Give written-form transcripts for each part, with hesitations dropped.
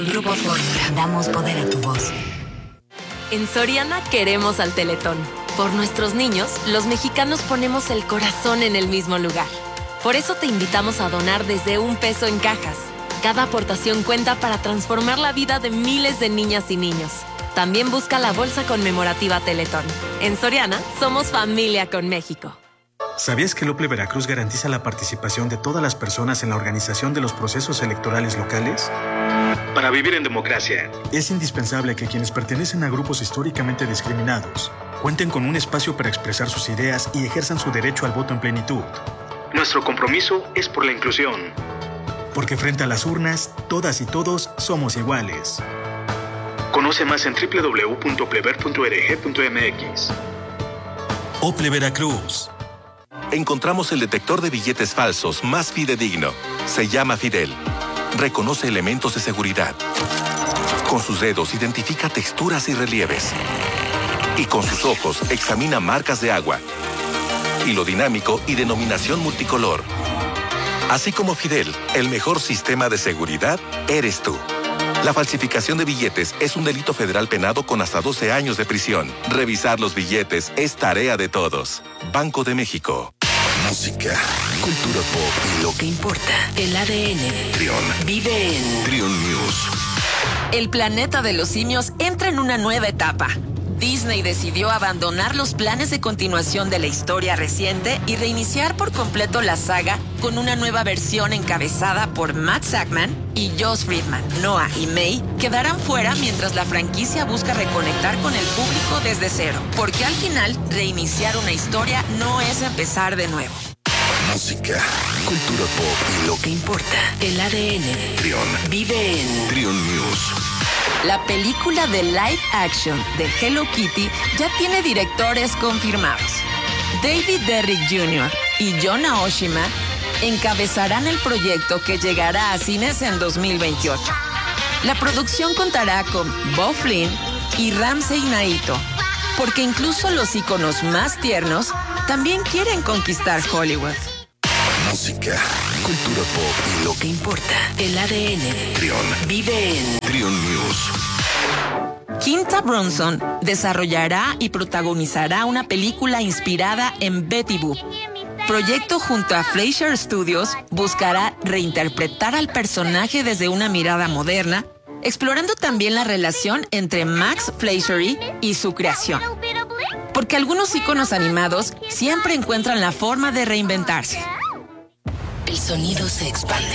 Grupo Fórmula. Damos poder a tu voz. En Soriana queremos al Teletón. Por nuestros niños, los mexicanos ponemos el corazón en el mismo lugar. Por eso te invitamos a donar desde $1 en cajas. Cada aportación cuenta para transformar la vida de miles de niñas y niños. También busca la bolsa conmemorativa Teletón. En Soriana, somos familia con México. ¿Sabías que el OPLE Veracruz garantiza la participación de todas las personas en la organización de los procesos electorales locales? Para vivir en democracia, es indispensable que quienes pertenecen a grupos históricamente discriminados cuenten con un espacio para expresar sus ideas y ejerzan su derecho al voto en plenitud. Nuestro compromiso es por la inclusión. Porque frente a las urnas, todas y todos somos iguales. Conoce más en www.oplever.org.mx. OPLE Veracruz. Encontramos el detector de billetes falsos más fidedigno. Se llama Fidel. Reconoce elementos de seguridad. Con sus dedos identifica texturas y relieves. Y con sus ojos examina marcas de agua. Hilo dinámico y denominación multicolor. Así como Fidel, el mejor sistema de seguridad eres tú. La falsificación de billetes es un delito federal penado con hasta 12 años de prisión. Revisar los billetes es tarea de todos. Banco de México. Música, cultura pop y Lo que importa, el ADN. Trión. Vive en Trión News. El planeta de los simios entra en una nueva etapa. Disney decidió abandonar los planes de continuación de la historia reciente y reiniciar por completo la saga con una nueva versión encabezada por Matt Sackman y Joss Friedman. Noah y May quedarán fuera mientras la franquicia busca reconectar con el público desde cero, porque al final reiniciar una historia no es empezar de nuevo. Música, cultura pop y Lo que importa, el ADN. Trión. Vive en Trión News. La película de live action de Hello Kitty ya tiene directores confirmados. David Derrick Jr. y John Aoshima encabezarán el proyecto que llegará a cines en 2028. La producción contará con Bob Flynn y Ramsey Naito, porque incluso los íconos más tiernos también quieren conquistar Hollywood. Música, cultura pop y Lo que importa, el ADN. Trión. Vive en Trión News. Quinta Brunson desarrollará y protagonizará una película inspirada en Betty Boop. Proyecto junto a Fleischer Studios buscará reinterpretar al personaje desde una mirada moderna, explorando también la relación entre Max Fleischer y su creación. Porque algunos íconos animados siempre encuentran la forma de reinventarse. El sonido se expande.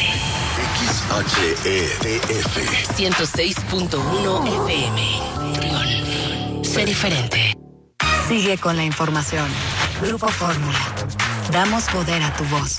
XHETF 106.1 FM. Trión. Sé diferente. Sigue con la información. Grupo Fórmula. Damos poder a tu voz.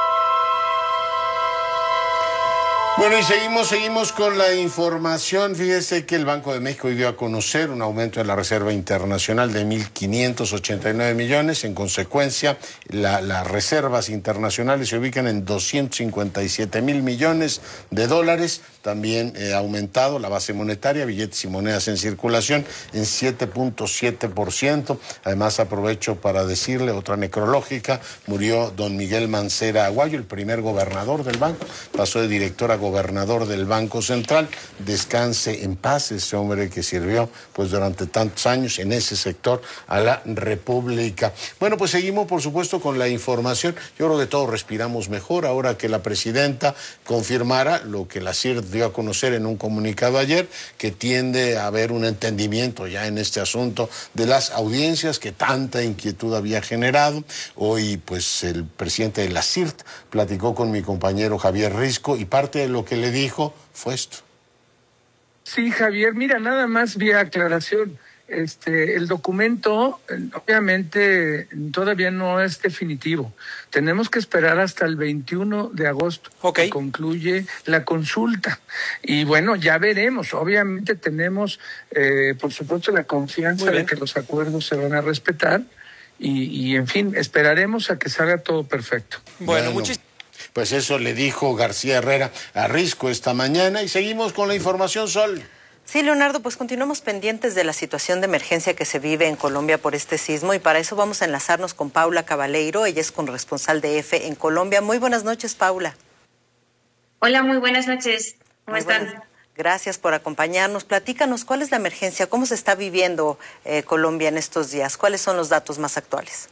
Bueno, y seguimos con la información. Fíjese que el Banco de México hoy dio a conocer un aumento de la Reserva Internacional de 1.589 millones. En consecuencia, las reservas internacionales se ubican en 257,000 millones de dólares. También ha aumentado la base monetaria, billetes y monedas en circulación, en 7.7%. Además, aprovecho para decirle otra necrológica. Murió don Miguel Mancera Aguayo, el primer gobernador del banco. Pasó de director a gobernador del Banco Central. Descanse en paz ese hombre que sirvió pues durante tantos años en ese sector a la República. Bueno, pues seguimos por supuesto con la información. Yo creo que todos respiramos mejor ahora que la presidenta confirmara lo que la CIRT dio a conocer en un comunicado ayer, que tiende a haber un entendimiento ya en este asunto de las audiencias que tanta inquietud había generado. Hoy pues el presidente de la CIRT platicó con mi compañero Javier Risco y parte de lo que le dijo fue esto. Sí, Javier, mira, nada más vía aclaración. El documento, obviamente, todavía no es definitivo. Tenemos que esperar hasta el 21 de agosto, que concluye la consulta. Y bueno, ya veremos. Obviamente tenemos, por supuesto, la confianza de que los acuerdos se van a respetar. Y en fin, esperaremos a que salga todo perfecto. Bueno, pues eso le dijo García Herrera a Risco esta mañana. Y seguimos con la información, Sol. Sí, Leonardo, pues continuamos pendientes de la situación de emergencia que se vive en Colombia por este sismo y para eso vamos a enlazarnos con Paula Cabaleiro. Ella es corresponsal de EFE en Colombia. Muy buenas noches, Paula. Hola, muy buenas noches. ¿Cómo están? Gracias por acompañarnos. Platícanos, ¿cuál es la emergencia? ¿Cómo se está viviendo Colombia en estos días? ¿Cuáles son los datos más actuales?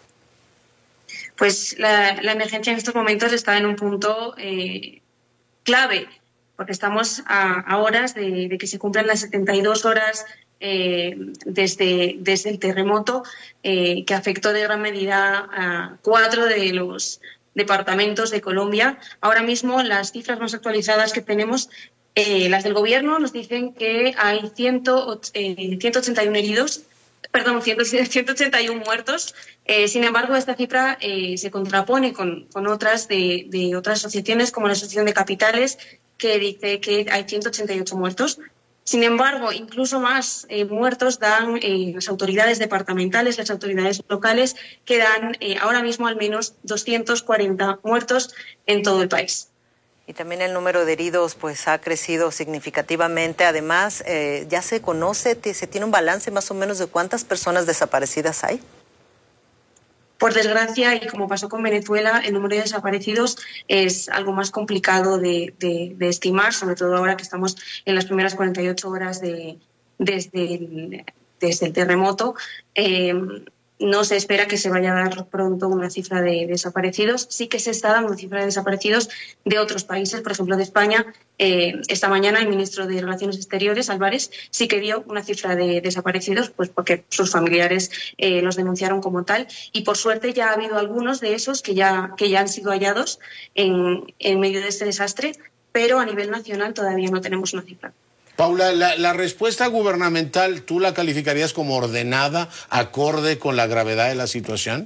Pues la emergencia en estos momentos está en un punto clave, porque estamos a horas de que se cumplan las 72 horas desde el terremoto que afectó de gran medida a 4 de los departamentos de Colombia. Ahora mismo las cifras más actualizadas que tenemos, las del gobierno, nos dicen que hay 181 heridos, perdón, 181 muertos. Sin embargo, esta cifra se contrapone con otras de otras asociaciones, como la Asociación de Capitales, que dice que hay 188 muertos. Sin embargo, incluso más muertos dan las autoridades departamentales, las autoridades locales, que dan ahora mismo al menos 240 muertos en todo el país. Y también el número de heridos pues ha crecido significativamente. Además, ya se conoce, se tiene un balance más o menos de cuántas personas desaparecidas hay. Por desgracia, y como pasó con Venezuela, el número de desaparecidos es algo más complicado de estimar, sobre todo ahora que estamos en las primeras 48 horas desde el terremoto. No se espera que se vaya a dar pronto una cifra de desaparecidos. Sí que se está dando una cifra de desaparecidos de otros países, por ejemplo de España. Esta mañana el ministro de Relaciones Exteriores, Álvarez, sí que dio una cifra de desaparecidos, pues porque sus familiares los denunciaron como tal. Y por suerte ya ha habido algunos de esos que ya han sido hallados en medio de este desastre, pero a nivel nacional todavía no tenemos una cifra. Paula, la respuesta gubernamental, ¿tú la calificarías como ordenada, acorde con la gravedad de la situación?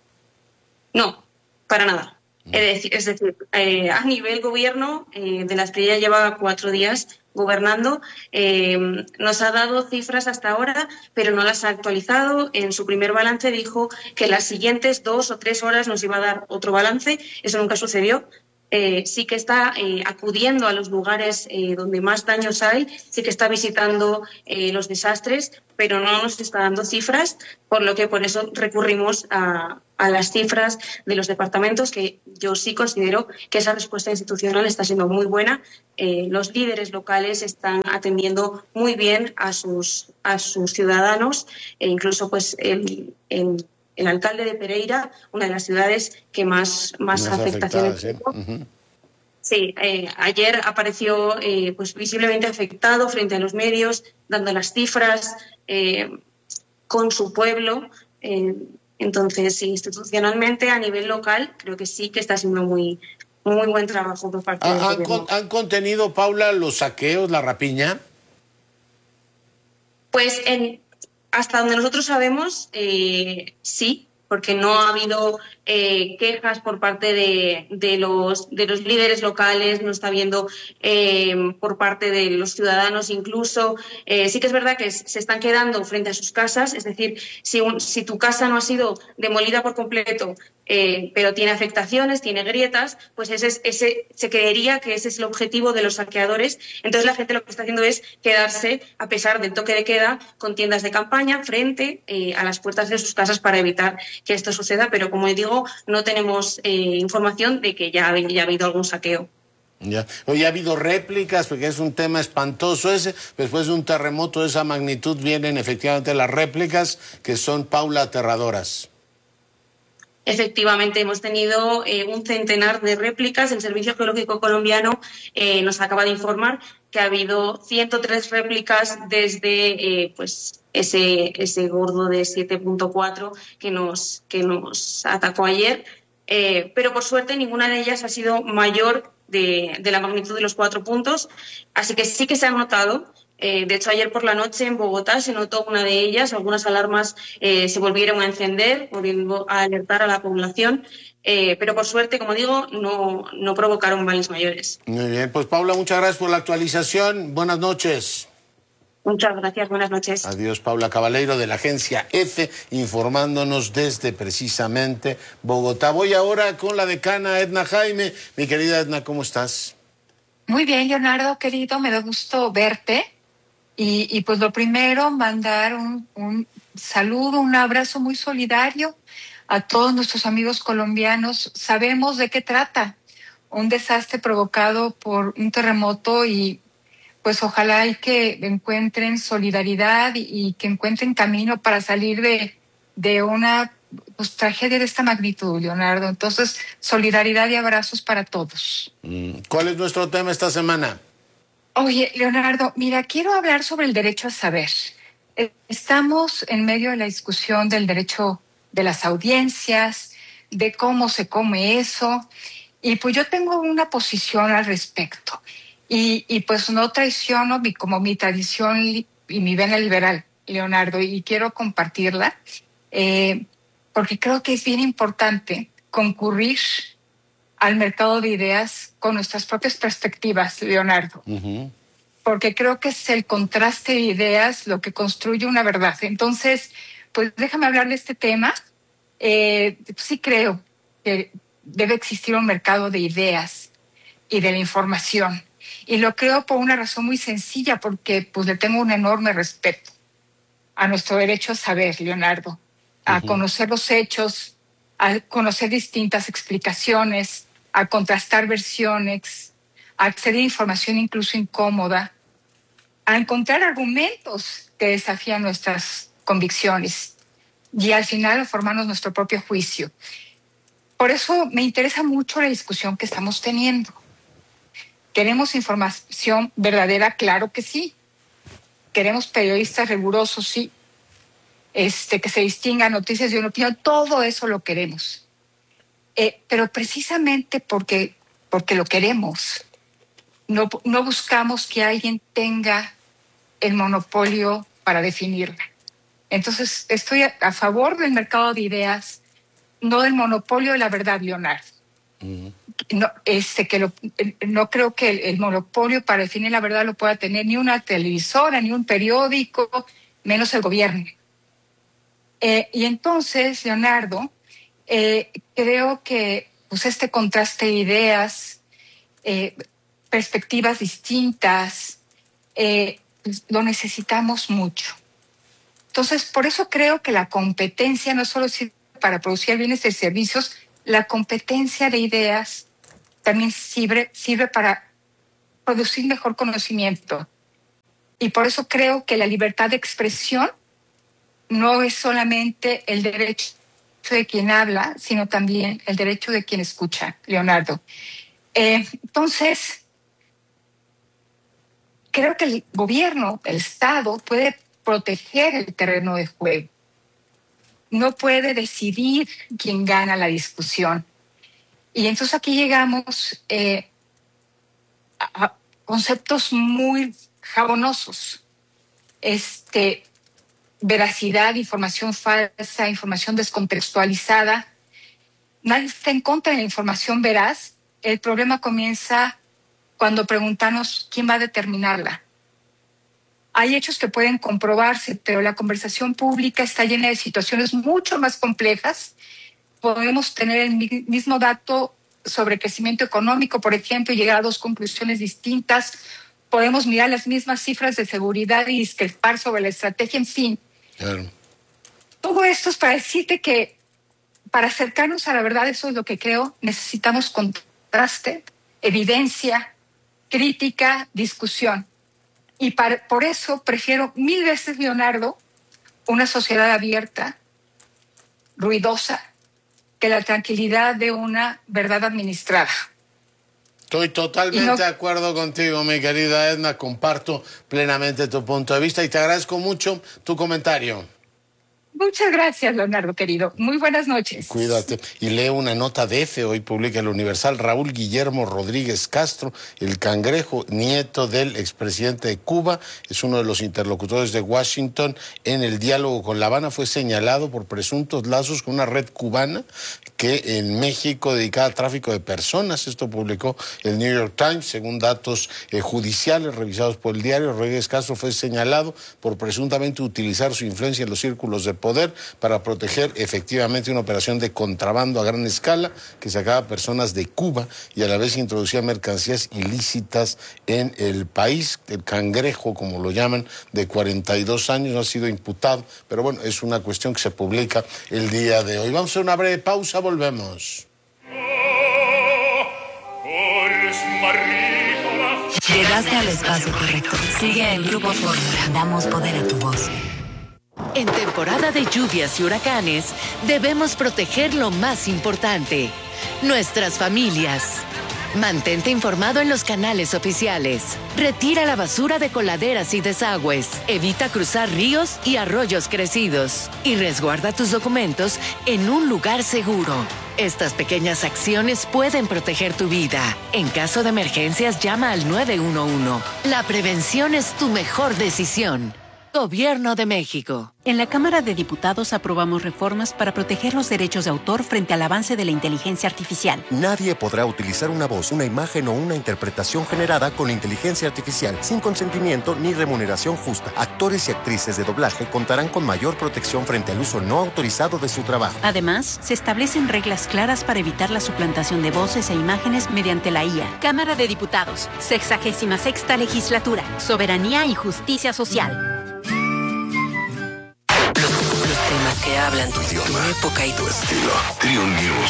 No, para nada. Es decir, a nivel gobierno, de las que ya lleva 4 días gobernando, nos ha dado cifras hasta ahora, pero no las ha actualizado. En su primer balance dijo que las siguientes 2 o 3 horas nos iba a dar otro balance. Eso nunca sucedió. Sí que está acudiendo a los lugares donde más daños hay, sí que está visitando los desastres, pero no nos está dando cifras, por eso recurrimos a las cifras de los departamentos, que yo sí considero que esa respuesta institucional está siendo muy buena. Los líderes locales están atendiendo muy bien a sus ciudadanos, e incluso pues el alcalde de Pereira, una de las ciudades que más afectaciones tuvo. Uh-huh. Sí, ayer apareció pues visiblemente afectado frente a los medios, dando las cifras con su pueblo. Entonces, sí, institucionalmente, a nivel local, creo que sí que está haciendo muy buen trabajo por parte del gobierno. ¿Han contenido, Paula, los saqueos, la rapiña? Pues hasta donde nosotros sabemos, sí, porque no ha habido quejas por parte de los líderes locales, no está habiendo por parte de los ciudadanos incluso. Sí que es verdad que se están quedando frente a sus casas, es decir, si tu casa no ha sido demolida por completo, pero tiene afectaciones, tiene grietas, pues se creería que ese es el objetivo de los saqueadores. Entonces la gente lo que está haciendo es quedarse, a pesar del toque de queda, con tiendas de campaña frente a las puertas de sus casas para evitar que esto suceda, pero como digo, no tenemos información de que ya ha habido algún saqueo. Ya. Hoy ha habido réplicas, porque es un tema espantoso ese. Después de un terremoto de esa magnitud vienen efectivamente las réplicas, que son, Paula, aterradoras. Efectivamente, hemos tenido un centenar de réplicas. El Servicio Geológico Colombiano nos acaba de informar que ha habido 103 réplicas desde pues ese gordo de 7.4 que nos atacó ayer. Pero por suerte ninguna de ellas ha sido mayor de la magnitud de los 4 puntos. Así que sí que se han notado. De hecho, ayer por la noche en Bogotá se notó una de ellas, algunas alarmas se volvieron a encender, volviendo a alertar a la población, pero por suerte, como digo, no provocaron males mayores. Muy bien, pues Paula, muchas gracias por la actualización. Buenas noches. Muchas gracias, buenas noches. Adiós, Paula Cabaleiro de la agencia EFE, informándonos desde precisamente Bogotá. Voy ahora con la decana Edna Jaime. Mi querida Edna, ¿cómo estás? Muy bien, Leonardo, querido, me da gusto verte. Y pues lo primero, mandar un saludo, un abrazo muy solidario a todos nuestros amigos colombianos. Sabemos de qué trata, un desastre provocado por un terremoto y pues ojalá y que encuentren solidaridad y que encuentren camino para salir de una pues, tragedia de esta magnitud, Leonardo. Entonces, solidaridad y abrazos para todos. ¿Cuál es nuestro tema esta semana? Oye, Leonardo, mira, quiero hablar sobre el derecho a saber. Estamos en medio de la discusión del derecho de las audiencias, de cómo se come eso, y pues yo tengo una posición al respecto. Y pues no traiciono como mi tradición y mi vena liberal, Leonardo, y quiero compartirla, porque creo que es bien importante concurrir al mercado de ideas con nuestras propias perspectivas, Leonardo. Uh-huh. Porque creo que es el contraste de ideas lo que construye una verdad. Entonces, pues déjame hablar de este tema. Sí creo que debe existir un mercado de ideas y de la información. Y lo creo por una razón muy sencilla, porque pues le tengo un enorme respeto a nuestro derecho a saber, Leonardo, a conocer los hechos, a conocer distintas explicaciones, a contrastar versiones, a acceder a información incluso incómoda, a encontrar argumentos que desafían nuestras convicciones y al final a formarnos nuestro propio juicio. Por eso me interesa mucho la discusión que estamos teniendo. ¿Queremos información verdadera? Claro que sí. ¿Queremos periodistas rigurosos? Sí. Que se distingan noticias de una opinión, todo eso lo queremos. Pero precisamente porque lo queremos, no buscamos que alguien tenga el monopolio para definirla. Entonces, estoy a favor del mercado de ideas, no del monopolio de la verdad, Leonardo. Uh-huh. No creo que el monopolio para definir la verdad lo pueda tener ni una televisora, ni un periódico, menos el gobierno. Y entonces, Leonardo, creo que pues, este contraste de ideas, perspectivas distintas, pues, lo necesitamos mucho. Entonces, por eso creo que la competencia no solo sirve para producir bienes y servicios, la competencia de ideas también sirve para producir mejor conocimiento. Y por eso creo que la libertad de expresión no es solamente el derecho de quien habla, sino también el derecho de quien escucha, Leonardo. Entonces, creo que el gobierno, el Estado, puede proteger el terreno de juego. No puede decidir quién gana la discusión. Y entonces aquí llegamos a conceptos muy jabonosos. Veracidad, información falsa, información descontextualizada. Nadie está en contra de la información veraz. El problema comienza cuando preguntamos quién va a determinarla. Hay hechos que pueden comprobarse, pero la conversación pública está llena de situaciones mucho más complejas. Podemos tener el mismo dato sobre crecimiento económico, por ejemplo, y llegar a dos conclusiones distintas. Podemos mirar las mismas cifras de seguridad y discrepar sobre la estrategia, en fin. Claro. Todo esto es para decirte que para acercarnos a la verdad, eso es lo que creo, necesitamos contraste, evidencia, crítica, discusión. Y por eso prefiero 1000 veces, Leonardo, una sociedad abierta, ruidosa, que la tranquilidad de una verdad administrada. Estoy totalmente de acuerdo contigo, mi querida Edna. Comparto plenamente tu punto de vista y te agradezco mucho tu comentario. Muchas gracias, Leonardo, querido. Muy buenas noches. Cuídate. Y leo una nota de EFE, hoy publica el Universal. Raúl Guillermo Rodríguez Castro, el cangrejo, nieto del expresidente de Cuba, es uno de los interlocutores de Washington en el diálogo con La Habana. Fue señalado por presuntos lazos con una red cubana que en México dedicada a tráfico de personas. Esto publicó el New York Times. Según datos judiciales revisados por el diario, Rodríguez Castro fue señalado por presuntamente utilizar su influencia en los círculos de poder para proteger efectivamente una operación de contrabando a gran escala que sacaba personas de Cuba y a la vez introducía mercancías ilícitas en el país. El cangrejo, como lo llaman, de 42 años, no ha sido imputado, pero bueno, es una cuestión que se publica el día de hoy. Vamos a una breve pausa, volvemos. Llegaste al espacio correcto. Sigue en Grupo Fórmula. Damos poder a tu voz. En temporada de lluvias y huracanes, debemos proteger lo más importante, nuestras familias. Mantente informado en los canales oficiales. Retira la basura de coladeras y desagües. Evita cruzar ríos y arroyos crecidos. Y resguarda tus documentos en un lugar seguro. Estas pequeñas acciones pueden proteger tu vida. En caso de emergencias, llama al 911. La prevención es tu mejor decisión. Gobierno de México. En la Cámara de Diputados aprobamos reformas para proteger los derechos de autor frente al avance de la inteligencia artificial. Nadie podrá utilizar una voz, una imagen o una interpretación generada con la inteligencia artificial sin consentimiento ni remuneración justa. Actores y actrices de doblaje contarán con mayor protección frente al uso no autorizado de su trabajo. Además, se establecen reglas claras para evitar la suplantación de voces e imágenes mediante la IA. Cámara de Diputados, 66ª Legislatura, Soberanía y Justicia Social. Temas que hablan tu idioma, tu época y tu estilo. Triun News.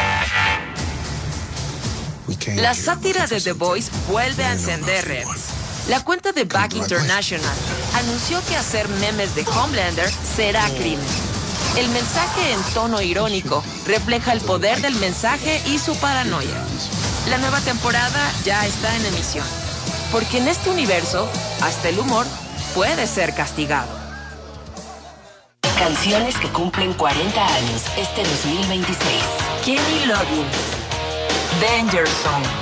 La sátira de The Voice vuelve a encender redes. La cuenta de Back International anunció que hacer memes de Homelander será crimen. El mensaje en tono irónico refleja el poder del mensaje y su paranoia. La nueva temporada ya está en emisión, porque en este universo, hasta el humor puede ser castigado. Canciones que cumplen 40 años este 2026. Kenny Loggins, Danger Zone.